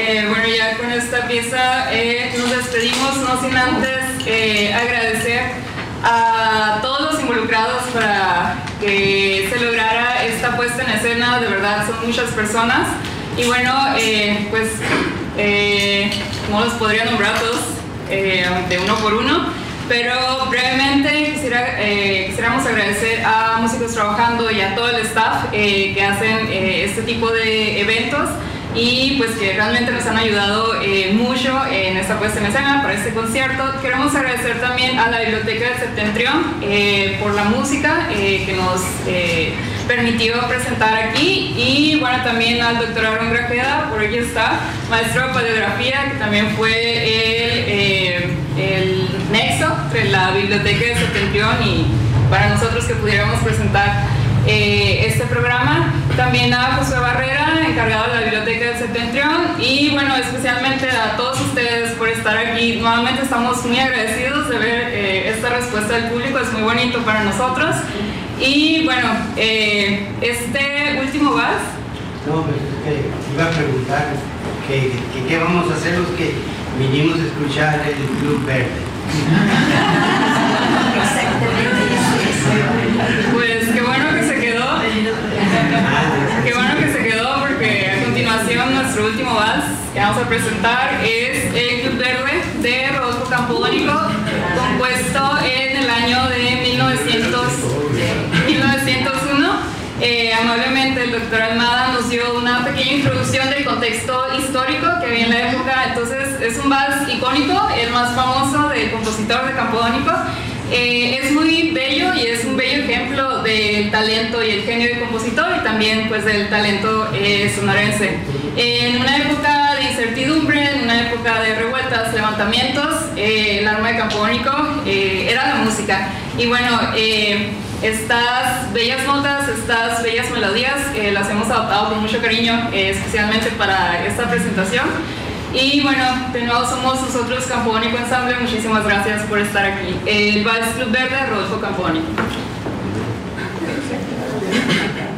Bueno, ya con esta pieza nos despedimos, no sin antes agradecer a todos los involucrados para que se lograra esta puesta en escena. De verdad son muchas personas y bueno, pues no los podría nombrar todos de uno por uno, pero brevemente quisiéramos agradecer a Músicos Trabajando y a todo el staff que hacen este tipo de eventos y pues que realmente nos han ayudado mucho en esta puesta en escena para este concierto. Queremos agradecer también a la Biblioteca del Septentrión por la música que nos permitió presentar aquí, y bueno, también al doctor Aaron Grajeda, por aquí está, maestro de paleografía, que también fue el nexo entre la Biblioteca del Septentrión y para nosotros que pudiéramos presentar este programa. También a Josué Barrera, encargado de la Biblioteca del Septentrión, y bueno, especialmente a todos ustedes por estar aquí. Nuevamente estamos muy agradecidos de ver esta respuesta del público, es muy bonito para nosotros. Y bueno, este último vals. No, pero es que iba a preguntar qué vamos a hacer los que vinimos a escuchar el Club Verde. Pues qué bueno que se quedó. Qué bueno que se quedó, porque a continuación nuestro último vals que vamos a presentar es el Club Verde de Rodolfo Campodónico, compuesto en el año de 1901. Amablemente el doctor Almada nos dio una pequeña introducción del contexto histórico que había en la época. Entonces es un vals icónico, el más famoso del compositor de Campodónico. Es muy bello y es un bello ejemplo del talento y el genio del compositor, y también pues del talento sonorense. En una época de incertidumbre, en una época de revueltas, levantamientos, el arma de Campodónico era la música. Y bueno, estas bellas notas, estas bellas melodías las hemos adoptado con mucho cariño, especialmente para esta presentación. Y bueno, de nuevo somos nosotros Campodónico Ensamble. Muchísimas gracias por estar aquí. El Vals Club Verde, Rodolfo Campodónico.